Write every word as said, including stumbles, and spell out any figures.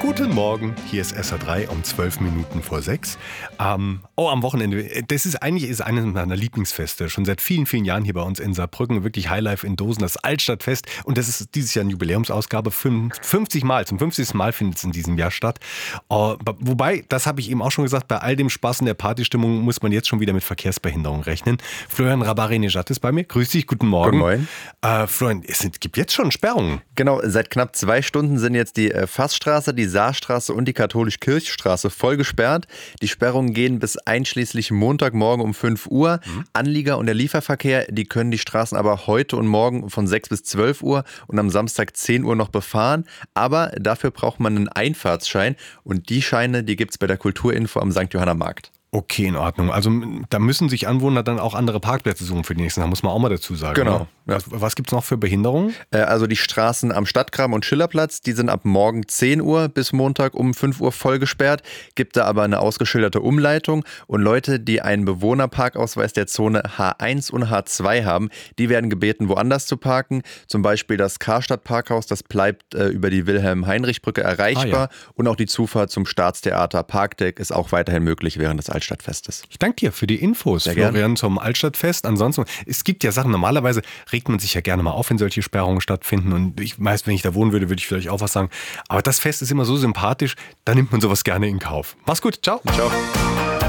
Guten Morgen, hier ist S R drei um zwölf Minuten vor sechs. Ähm, oh, am Wochenende, das ist eigentlich ist eines meiner Lieblingsfeste, schon seit vielen, vielen Jahren hier bei uns in Saarbrücken, wirklich Highlife in Dosen, das Altstadtfest. Und das ist dieses Jahr eine Jubiläumsausgabe, fünfzig Mal, zum fünfzigsten Mal findet es in diesem Jahr statt. Uh, wobei, das habe ich eben auch schon gesagt, bei all dem Spaß und der Partystimmung muss man jetzt schon wieder mit Verkehrsbehinderung rechnen. Florian Rabarinejad ist bei mir, grüß dich, guten Morgen. Guten Morgen. Uh, Florian, es gibt jetzt schon Sperrungen. Genau, seit knapp zwei Stunden sind jetzt die Fassstraße, die Saarstraße und die Katholisch-Kirchstraße voll gesperrt. Die Sperrungen gehen bis einschließlich Montagmorgen um fünf Uhr. Mhm. Anlieger und der Lieferverkehr, die können die Straßen aber heute und morgen von sechs bis zwölf Uhr und am Samstag zehn Uhr noch befahren. Aber dafür braucht man einen Einfahrtsschein und die Scheine, die gibt es bei der Kulturinfo am Sankt Johanna Markt. Okay, in Ordnung. Also da müssen sich Anwohner dann auch andere Parkplätze suchen für die nächsten Tage, muss man auch mal dazu sagen. Genau. Ne? Was, was gibt es noch für Behinderungen? Also die Straßen am Stadtgraben und Schillerplatz, die sind ab morgen zehn Uhr bis Montag um fünf Uhr voll gesperrt. Gibt da aber eine ausgeschilderte Umleitung. Und Leute, die einen Bewohnerparkausweis der Zone H eins und H zwei haben, die werden gebeten, woanders zu parken. Zum Beispiel das Karstadt-Parkhaus, das bleibt äh, über die Wilhelm-Heinrich-Brücke erreichbar. Ah, ja. Und auch die Zufahrt zum Staatstheater Parkdeck ist auch weiterhin möglich während des Altstadtfestes. Ich danke dir für die Infos, Sehr Florian, gern. zum Altstadtfest. Ansonsten, es gibt ja Sachen, normalerweise regt man sich ja gerne mal auf, wenn solche Sperrungen stattfinden. Und ich weiß, wenn ich da wohnen würde, würde ich vielleicht auch was sagen. Aber das Fest ist immer so sympathisch, da nimmt man sowas gerne in Kauf. Mach's gut, ciao. Ciao.